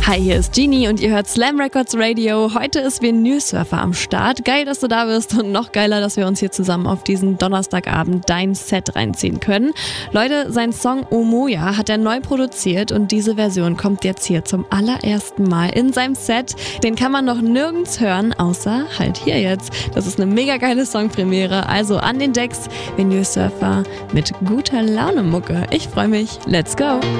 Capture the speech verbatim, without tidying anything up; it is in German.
Hi, hier ist Genie und ihr hört Slam Records Radio. Heute ist Vinyl Surfer am Start. Geil, dass du da bist und noch geiler, dass wir uns hier zusammen auf diesen Donnerstagabend dein Set reinziehen können. Leute, sein Song Omoja hat er neu produziert und diese Version kommt jetzt hier zum allerersten Mal in seinem Set. Den kann man noch nirgends hören, außer halt hier jetzt. Das ist eine mega geile Songpremiere. Also an den Decks, Vinyl Surfer mit guter Laune Mucke. Ich freue mich. Let's go!